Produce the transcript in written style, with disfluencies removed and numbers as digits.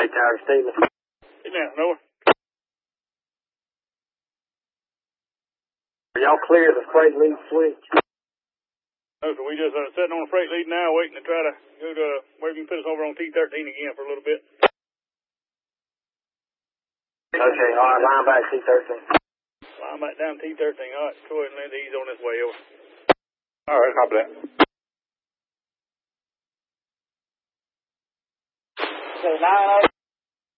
freight tower, Stephen. Get down, Noah. Are y'all clear the freight lead switch? No, so we just sitting on the freight lead now, waiting to try to go to where you can put us over on T13 again for a little bit. Okay, all right, line back T13. Line back down T13. All right, go ahead and land these on this way over. All right, copy that. Okay, 9